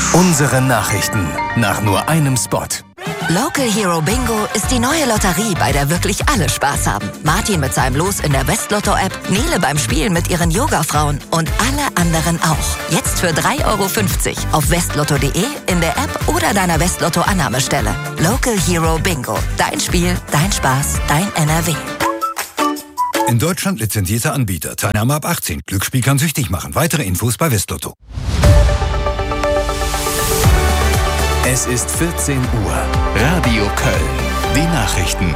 Unsere Nachrichten nach nur einem Spot. Local Hero Bingo ist die neue Lotterie, bei der wirklich alle Spaß haben. Martin mit seinem Los in der Westlotto-App, Nele beim Spielen mit ihren Yoga-Frauen und alle anderen auch. Jetzt für 3,50 € auf westlotto.de, in der App oder deiner Westlotto-Annahmestelle. Local Hero Bingo. Dein Spiel, dein Spaß, dein NRW. In Deutschland lizenzierter Anbieter. Teilnahme ab 18. Glücksspiel kann süchtig machen. Weitere Infos bei Westlotto. Es ist 14 Uhr. Radio Köln. Die Nachrichten.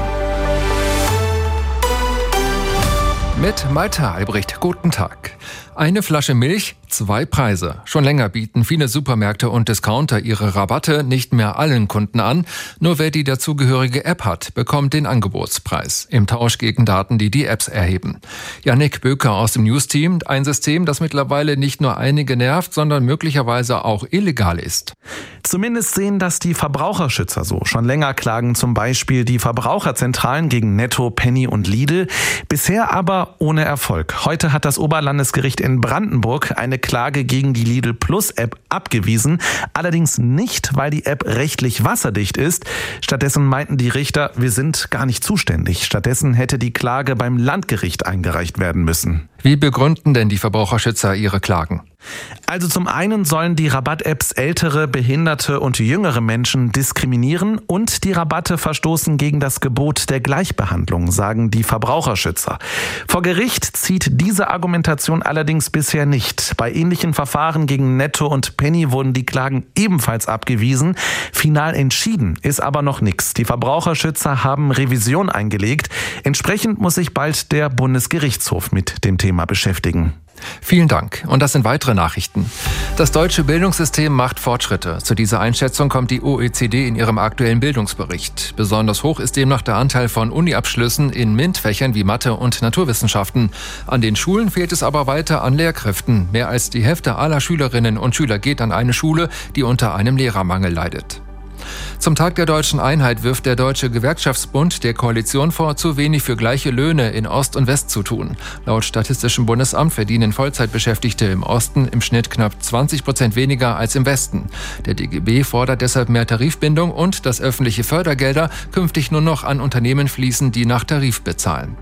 Mit Malte Albrecht. Guten Tag. Eine Flasche Milch, 2 Preise. Schon länger bieten viele Supermärkte und Discounter ihre Rabatte nicht mehr allen Kunden an. Nur wer die dazugehörige App hat, bekommt den Angebotspreis. Im Tausch gegen Daten, die die Apps erheben. Jannik Böker aus dem News-Team. Ein System, das mittlerweile nicht nur einige nervt, sondern möglicherweise auch illegal ist. Zumindest sehen das die Verbraucherschützer so. Schon länger klagen zum Beispiel die Verbraucherzentralen gegen Netto, Penny und Lidl. Bisher aber ohne Erfolg. Heute hat das Oberlandesgericht in Brandenburg eine Klage gegen die Lidl Plus App abgewiesen. Allerdings nicht, weil die App rechtlich wasserdicht ist. Stattdessen meinten die Richter, wir sind gar nicht zuständig. Stattdessen hätte die Klage beim Landgericht eingereicht werden müssen. Wie begründen denn die Verbraucherschützer ihre Klagen? Also zum einen sollen die Rabatt-Apps ältere, behinderte und jüngere Menschen diskriminieren und die Rabatte verstoßen gegen das Gebot der Gleichbehandlung, sagen die Verbraucherschützer. Vor Gericht zieht diese Argumentation allerdings bisher nicht. Bei ähnlichen Verfahren gegen Netto und Penny wurden die Klagen ebenfalls abgewiesen. Final entschieden ist aber noch nichts. Die Verbraucherschützer haben Revision eingelegt. Entsprechend muss sich bald der Bundesgerichtshof mit dem Thema beschäftigen. Vielen Dank. Und das sind weitere Nachrichten. Das deutsche Bildungssystem macht Fortschritte. Zu dieser Einschätzung kommt die OECD in ihrem aktuellen Bildungsbericht. Besonders hoch ist demnach der Anteil von Uni-Abschlüssen in MINT-Fächern wie Mathe und Naturwissenschaften. An den Schulen fehlt es aber weiter an Lehrkräften. Mehr als die Hälfte aller Schülerinnen und Schüler geht an eine Schule, die unter einem Lehrermangel leidet. Zum Tag der deutschen Einheit wirft der Deutsche Gewerkschaftsbund der Koalition vor, zu wenig für gleiche Löhne in Ost und West zu tun. Laut Statistischem Bundesamt verdienen Vollzeitbeschäftigte im Osten im Schnitt knapp 20% weniger als im Westen. Der DGB fordert deshalb mehr Tarifbindung und dass öffentliche Fördergelder künftig nur noch an Unternehmen fließen, die nach Tarif bezahlen.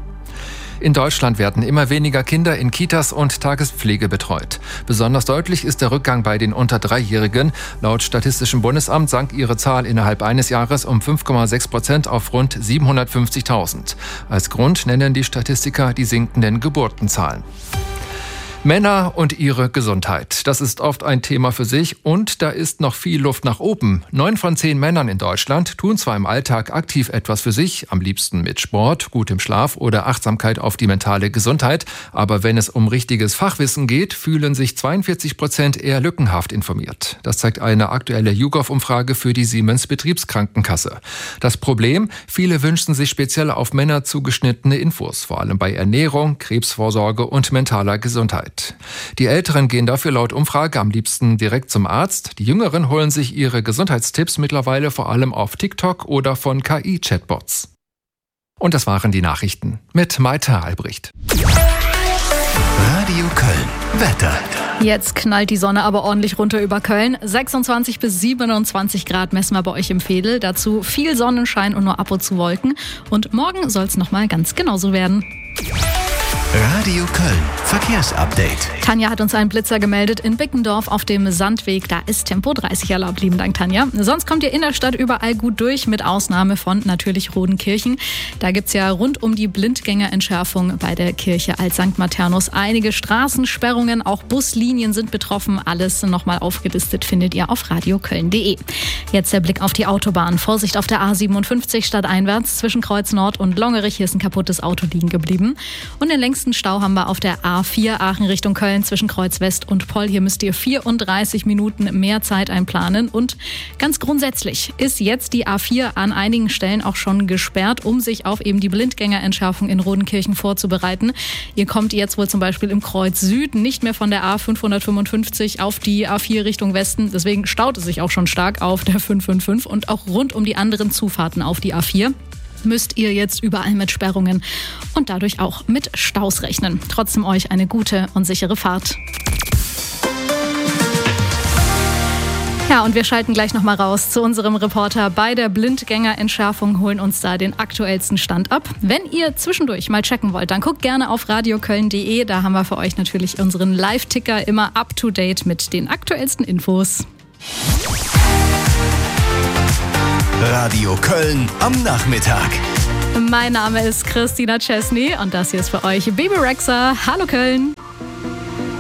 In Deutschland werden immer weniger Kinder in Kitas und Tagespflege betreut. Besonders deutlich ist der Rückgang bei den unter 3-Jährigen. Laut Statistischem Bundesamt sank ihre Zahl innerhalb eines Jahres um 5,6% auf rund 750.000. Als Grund nennen die Statistiker die sinkenden Geburtenzahlen. Männer und ihre Gesundheit. Das ist oft ein Thema für sich und da ist noch viel Luft nach oben. 9 von 10 Männern in Deutschland tun zwar im Alltag aktiv etwas für sich, am liebsten mit Sport, gutem Schlaf oder Achtsamkeit auf die mentale Gesundheit, aber wenn es um richtiges Fachwissen geht, fühlen sich 42% eher lückenhaft informiert. Das zeigt eine aktuelle YouGov-Umfrage für die Siemens Betriebskrankenkasse. Das Problem? Viele wünschen sich speziell auf Männer zugeschnittene Infos, vor allem bei Ernährung, Krebsvorsorge und mentaler Gesundheit. Die Älteren gehen dafür laut Umfrage am liebsten direkt zum Arzt. Die Jüngeren holen sich ihre Gesundheitstipps mittlerweile vor allem auf TikTok oder von KI-Chatbots. Und das waren die Nachrichten mit Malte Albrecht. Radio Köln. Wetter. Jetzt knallt die Sonne aber ordentlich runter über Köln. 26 bis 27 Grad messen wir bei euch im Veedel. Dazu viel Sonnenschein und nur ab und zu Wolken. Und morgen soll es nochmal ganz genauso werden. Radio Köln. Verkehrsupdate. Tanja hat uns einen Blitzer gemeldet in Bickendorf auf dem Sandweg. Da ist Tempo 30 erlaubt. Lieben Dank, Tanja. Sonst kommt ihr in der Stadt überall gut durch, mit Ausnahme von natürlich Rodenkirchen. Da gibt's ja rund um die Blindgängerentschärfung bei der Kirche als St. Maternus einige Straßensperrungen. Auch Buslinien sind betroffen. Alles nochmal aufgelistet findet ihr auf radioköln.de. Jetzt der Blick auf die Autobahn. Vorsicht auf der A57 stadteinwärts zwischen Kreuz Nord und Longerich. Hier ist ein kaputtes Auto liegen geblieben. Und den längsten Stau haben wir auf der A4 Aachen Richtung Köln zwischen Kreuz West und Poll. Hier müsst ihr 34 Minuten mehr Zeit einplanen. Und ganz grundsätzlich ist jetzt die A4 an einigen Stellen auch schon gesperrt, um sich auf eben die Blindgängerentschärfung in Rodenkirchen vorzubereiten. Ihr kommt jetzt wohl zum Beispiel im Kreuz Süd nicht mehr von der A555 auf die A4 Richtung Westen. Deswegen staut es sich auch schon stark auf der 555 und auch rund um die anderen Zufahrten auf die A4. Müsst ihr jetzt überall mit Sperrungen und dadurch auch mit Staus rechnen. Trotzdem euch eine gute und sichere Fahrt. Ja, und wir schalten gleich nochmal raus zu unserem Reporter bei der Blindgängerentschärfung, holen uns da den aktuellsten Stand ab. Wenn ihr zwischendurch mal checken wollt, dann guckt gerne auf radioköln.de. Da haben wir für euch natürlich unseren Live-Ticker immer up-to-date mit den aktuellsten Infos. Radio Köln am Nachmittag. Mein Name ist Christina Chesney und das hier ist für euch Baby Rexha. Hallo Köln!